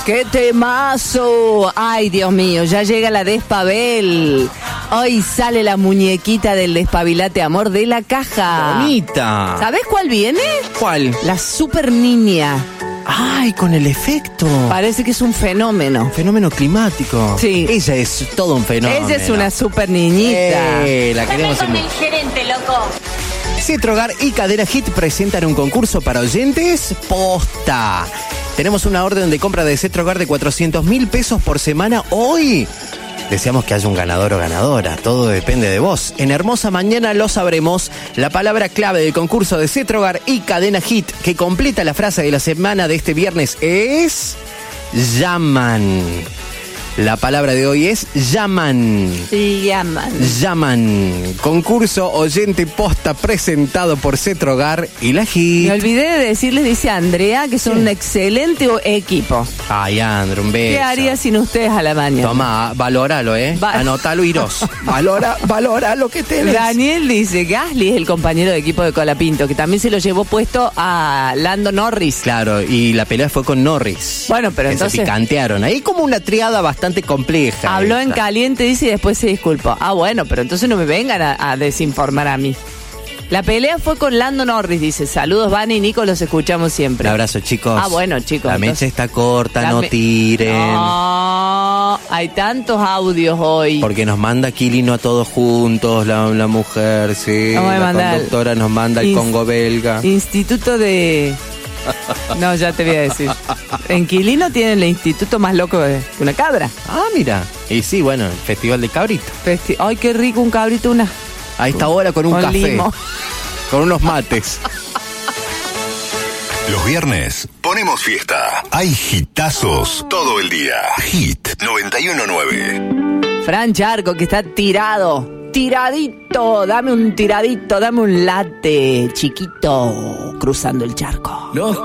¡Qué temazo! Ay, Dios mío, ya llega la Despabel. Hoy sale la muñequita del Despabilate Amor de la caja. ¡Bonita! ¿Sabés cuál viene? ¿Cuál? La super niña. ¡Ay, con el efecto! Parece que es un fenómeno. Fenómeno climático. Sí. Ella es todo un fenómeno. Ella es una super niñita. La queremos con en... el gerente, loco. Cetrogar y Cadena Hit presentan un concurso para oyentes posta. Tenemos una orden de compra de Cetrogar de 400.000 pesos por semana hoy. Deseamos que haya un ganador o ganadora. Todo depende de vos. En Hermosa Mañana lo sabremos. La palabra clave del concurso de Cetrogar y Cadena Hit, que completa la frase de la semana de este viernes, es... llaman. La palabra de hoy es llaman. Llaman. Llaman. Concurso oyente posta presentado por Cetrogar y la Hit. Me olvidé de decirles, dice Andrea, que son un excelente equipo. Ay, Andrew, un beso. ¿Qué haría sin ustedes a la mañana? Toma, valóralo, Anótalo, Iros. Valora lo que tenés. Daniel dice, Gasly es el compañero de equipo de Colapinto, que también se lo llevó puesto a Lando Norris. Claro, y la pelea fue con Norris. Bueno, pero que entonces... se picantearon. Ahí como una triada bastante compleja. Habló esta. en caliente, dice, y después se disculpó. Ah, bueno, pero entonces no me vengan a desinformar a mí. La pelea fue con Lando Norris, dice. Saludos, Vani y Nico, los escuchamos siempre. Un abrazo, chicos. Ah, bueno, chicos. La mecha está corta, no tiren. No, hay tantos audios hoy. Porque nos manda Quilino a todos juntos, la mujer, sí. Vamos a la mandar conductora nos manda el Congo belga. Instituto de... No, ya te voy a decir. En Quilino tienen el instituto más loco de una cabra. Ah, mira. Y sí, bueno, el festival de cabrito. Ay, qué rico un cabrito, una... A esta hora con un con café. limo. Con unos mates. Los viernes ponemos fiesta. Hay hitazos todo el día. Hit 91.9. Fran Charco, que está tirado. Tiradito, dame un latte chiquito cruzando el charco. Los